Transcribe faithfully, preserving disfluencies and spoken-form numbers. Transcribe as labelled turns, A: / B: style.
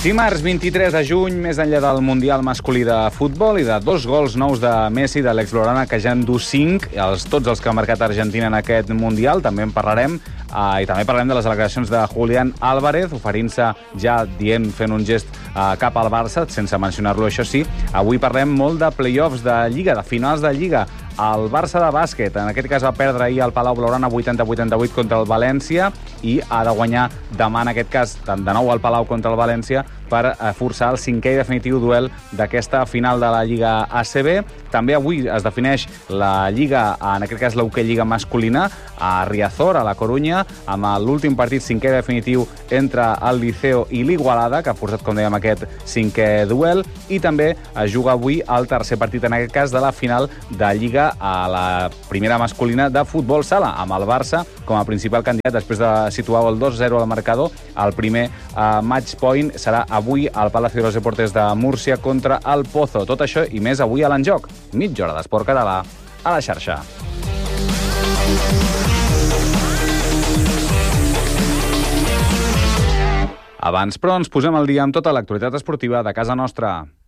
A: Dimarts vint-i-tres de juny, més enllà del Mundial masculí de futbol i de dos gols nous de Messi i de l'ex Blaugrana, que ja en du cinc, els, tots els que ha marcat Argentina en aquest Mundial, també en parlarem, eh, i també parlarem de les declaracions de Julián Álvarez, oferint-se ja dient, fent un gest eh, cap al Barça, sense mencionar-lo, això sí. Avui parlem molt de play-offs de Lliga, de finals de Lliga. El Barça de bàsquet, en aquest cas va perdre ahir al Palau Blaugrana vuitanta a vuitanta-vuit contra el València i ha de guanyar demà, en aquest cas, de nou al Palau contra el València, per forçar el cinquè i definitiu duel d'aquesta final de la Lliga A C B. També avui es defineix la Lliga, en aquest cas l'Hockey Lliga masculina, a Riazor, a la Corunya, amb l'últim partit cinquè i definitiu entre el Liceo i l'Igualada, que ha forçat, com dèiem, aquest cinquè duel, i també es juga avui el tercer partit, en aquest cas, de la final de Lliga a la primera masculina de futbol sala, amb el Barça com a principal candidat després de situar el dos zero al marcador. El primer uh, match point serà avui al Palacio de los Deportes de Múrcia contra el Pozo. Tot això i més avui a l'Enjoc. Mitja hora d'esport català a la xarxa. Abans, però, ens posem al dia amb tota l'actualitat esportiva de casa nostra.